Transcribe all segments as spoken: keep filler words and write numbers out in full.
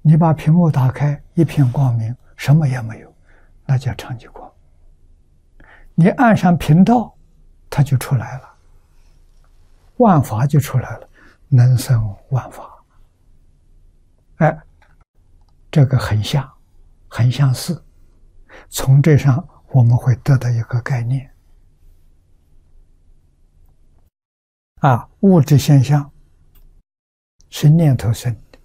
你把屏幕打开，一片光明，什么也没有，那叫长极光。你按上频道，它就出来了，万法就出来了，能生万法。哎，这个很像，很相似。从这上我们会得到一个概念啊，物质现象是念头生的，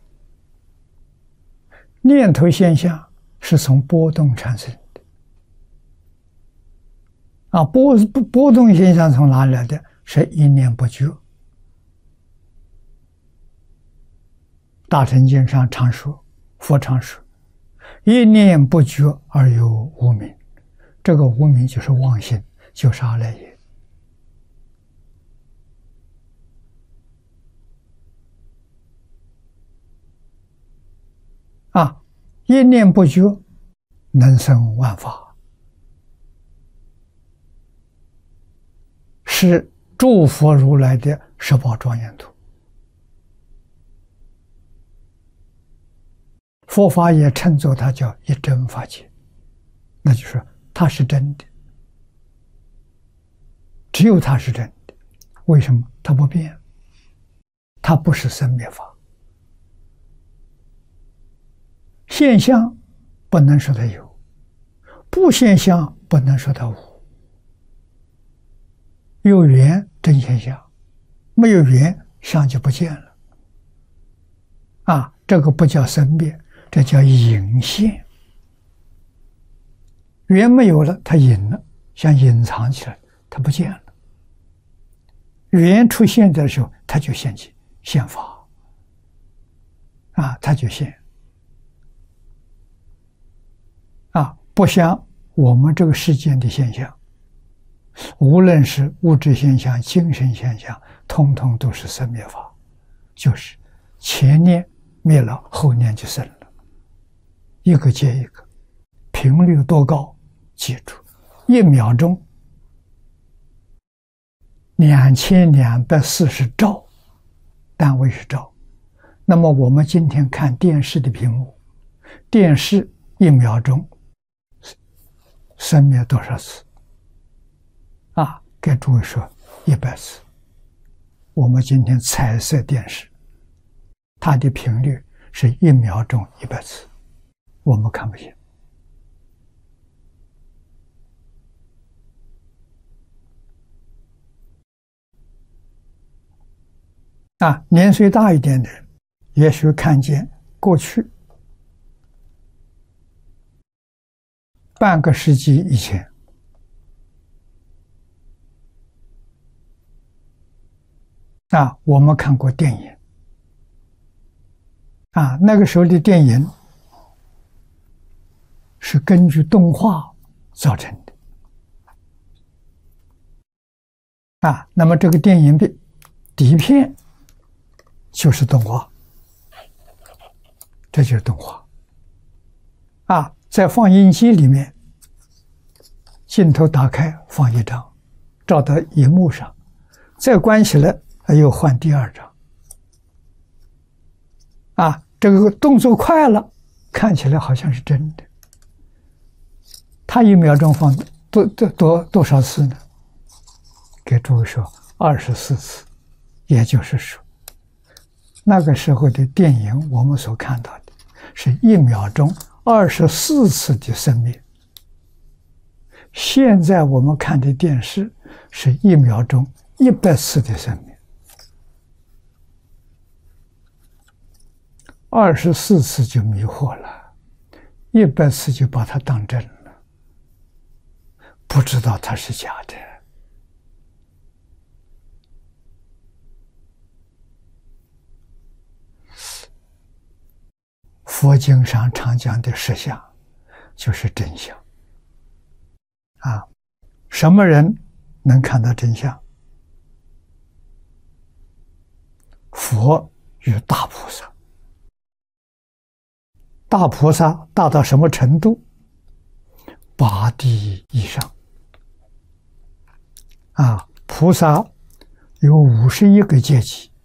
念头现象是从波动产生的啊，波波动现象从哪里来的？是一念不觉。大乘经上常说，佛常说，一念不觉而有无明，这个无明就是妄心，就是阿赖耶。啊，一念不觉能生万法，是诸佛如来的十宝庄严图。佛法也称作它叫一真法界，那就是它是真的，只有它是真的。为什么？它不变，它不是生灭法。现象不能说它有，不现象不能说它无。有缘真现象，没有缘相就不见了。啊，这个不叫生灭，这叫隐现。缘没有了，它隐了，像隐藏起来，它不见了。缘出现的时候，它就现起现法，啊，它就现。啊，不像我们这个世间的现象，无论是物质现象、精神现象，通通都是生灭法，就是前念灭了，后念就生了，一个接一个，频率多高？记住，一秒钟两千两百四十兆，单位是兆。那么我们今天看电视的屏幕，电视一秒钟生灭多少次？啊，给诸位说一百次。我们今天彩色电视，它的频率是一秒钟一百次，我们看不见。啊，年岁大一点的人，也许看见过去半个世纪以前，啊，我们看过电影，啊，那个时候的电影是根据动画造成的，啊，那么这个电影的底片就是动画，这就是动画，啊，在放映机里面，镜头打开放一张，照到荧幕上，再关起来又换第二张，啊，这个动作快了，看起来好像是真的。他一秒钟放多多多多少次呢？给诸位说二十四次，也就是说，那个时候的电影我们所看到的是一秒钟二十四次的生灭，现在我们看的电视是一秒钟一百次的生灭，二十四次就迷惑了，一百次就把它当真了，不知道它是假的。佛经上常讲的实相就是真相啊！什么人能看到真相？佛与大菩萨。大菩萨大到什么程度？八地以上啊！菩萨有五十一个阶级，